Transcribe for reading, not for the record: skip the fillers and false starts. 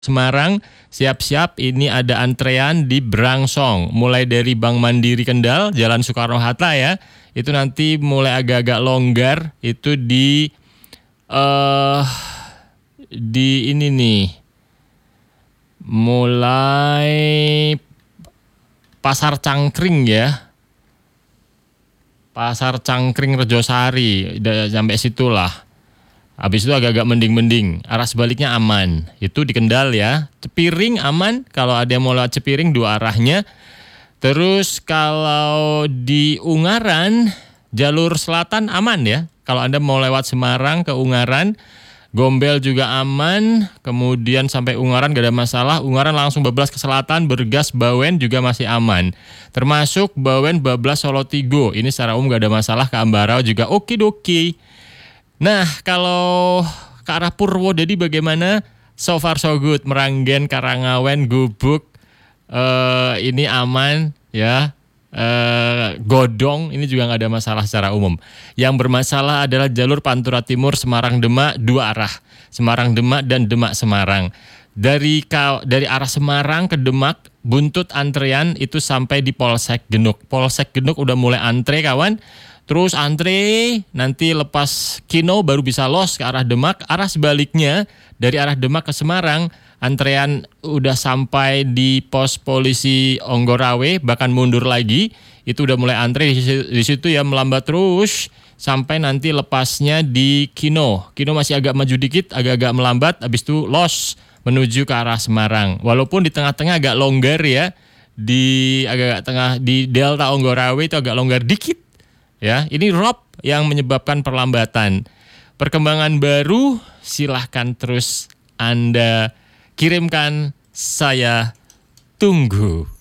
Semarang, siap-siap ini ada antrean di Brangsong. Mulai dari Bank Mandiri Kendal, Jalan Soekarno-Hatta ya. Itu nanti mulai agak-agak longgar. Itu di ini nih. Mulai Pasar Cangkring ya. Pasar Cangkring Rejosari. Sampai situlah. Habis itu agak-agak mending-mending, arah sebaliknya aman. Itu di Kendal ya. Cepiring aman, kalau ada yang mau lewat Cepiring dua arahnya. Terus kalau di Ungaran, jalur selatan aman ya. Kalau Anda mau lewat Semarang ke Ungaran, Gombel juga aman. Kemudian sampai Ungaran gak ada masalah. Ungaran langsung bablas ke selatan, Bergas, Bawen juga masih aman. Termasuk Bawen, Bablas, Solo Tigo. Ini secara umum gak ada masalah, ke Ambarao juga oke-doke. Nah, kalau ke arah Purwodadi bagaimana? So far so good. Meranggen, Karangawen, Gubuk, ini aman ya. Godong ini juga nggak ada masalah secara umum. Yang bermasalah adalah jalur Pantura Timur Semarang-Demak dua arah. Semarang-Demak dan Demak-Semarang. Dari arah Semarang ke Demak, buntut antrean itu sampai di Polsek Genuk. Polsek Genuk udah mulai antre kawan. Terus antre, nanti lepas Kino baru bisa los ke arah Demak. Arah sebaliknya, dari arah Demak ke Semarang, antrean udah sampai di pos polisi Onggorawe, bahkan mundur lagi. Itu udah mulai antre di situ ya, melambat terus sampai nanti lepasnya di Kino. Kino masih agak maju dikit, agak-agak melambat, habis itu los menuju ke arah Semarang. Walaupun di tengah-tengah agak longgar ya, di agak tengah di Delta Onggorawe itu agak longgar dikit. Ya, ini rob yang menyebabkan perlambatan. Perkembangan baru silahkan terus Anda kirimkan, saya tunggu.